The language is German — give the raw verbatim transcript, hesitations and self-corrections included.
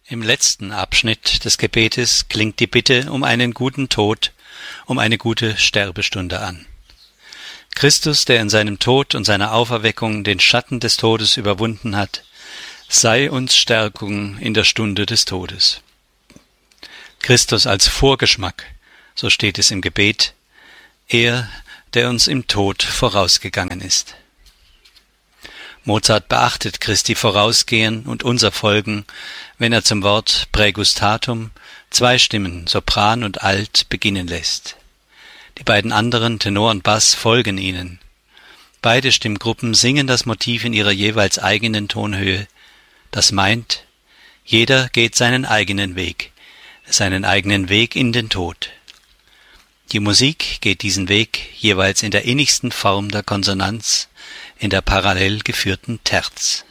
Im letzten Abschnitt des Gebetes klingt die Bitte um einen guten Tod, um eine gute Sterbestunde an. Christus, der in seinem Tod und seiner Auferweckung den Schatten des Todes überwunden hat, sei uns Stärkung in der Stunde des Todes. Christus als Vorgeschmack, so steht es im Gebet, er, der uns im Tod vorausgegangen ist. Mozart beachtet Christi Vorausgehen und unser Folgen, wenn er zum Wort Praegustatum zwei Stimmen, Sopran und Alt, beginnen lässt. Die beiden anderen, Tenor und Bass, folgen ihnen. Beide Stimmgruppen singen das Motiv in ihrer jeweils eigenen Tonhöhe. Das meint, jeder geht seinen eigenen Weg, seinen eigenen Weg in den Tod. Die Musik geht diesen Weg jeweils in der innigsten Form der Konsonanz, in der parallel geführten Terz.